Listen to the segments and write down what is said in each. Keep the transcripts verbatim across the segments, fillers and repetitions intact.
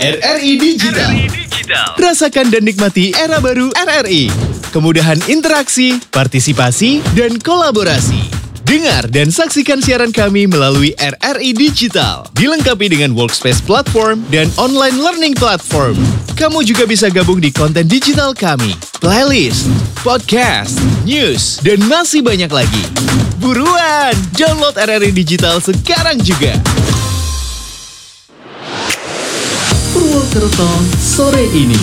R R I Digital. Rasakan dan nikmati era baru R R I. Kemudahan interaksi, partisipasi, dan kolaborasi. Dengar dan saksikan siaran kami melalui R R I Digital. Dilengkapi dengan workspace platform dan online learning platform. Kamu juga bisa gabung di konten digital kami, playlist, podcast, news, dan masih banyak lagi. Buruan, download R R I Digital sekarang juga. Purwokerto sore ini.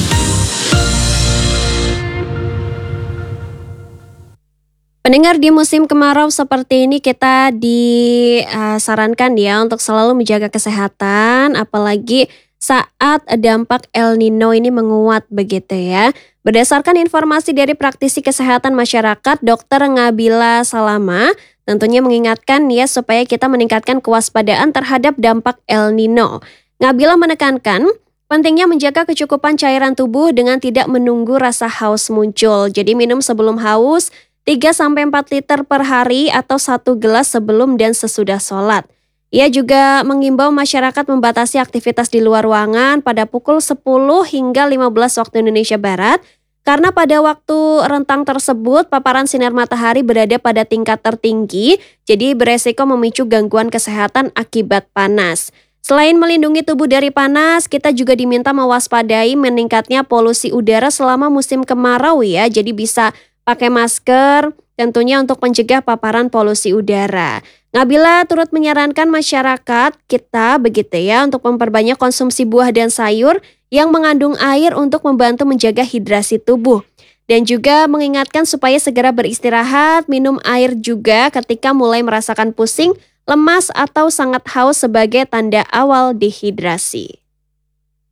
Pendengar, di musim kemarau seperti ini kita disarankan ya untuk selalu menjaga kesehatan, apalagi saat dampak El Nino ini menguat begitu ya. Berdasarkan informasi dari praktisi kesehatan masyarakat, Dokter Ngabila Salama, tentunya mengingatkan ya supaya kita meningkatkan kewaspadaan terhadap dampak El Nino. Ngabila menekankan pentingnya menjaga kecukupan cairan tubuh dengan tidak menunggu rasa haus muncul. Jadi minum sebelum haus tiga sampai empat liter per hari atau satu gelas sebelum dan sesudah sholat. Ia juga mengimbau masyarakat membatasi aktivitas di luar ruangan pada pukul sepuluh hingga lima belas waktu Indonesia Barat, karena pada waktu rentang tersebut paparan sinar matahari berada pada tingkat tertinggi, jadi beresiko memicu gangguan kesehatan akibat panas. Selain melindungi tubuh dari panas, kita juga diminta mewaspadai meningkatnya polusi udara selama musim kemarau ya. Jadi bisa pakai masker tentunya untuk mencegah paparan polusi udara. Ngabila turut menyarankan masyarakat kita begitu ya untuk memperbanyak konsumsi buah dan sayur yang mengandung air untuk membantu menjaga hidrasi tubuh. Dan juga mengingatkan supaya segera beristirahat, minum air juga ketika mulai merasakan pusing, lemas atau sangat haus sebagai tanda awal dehidrasi.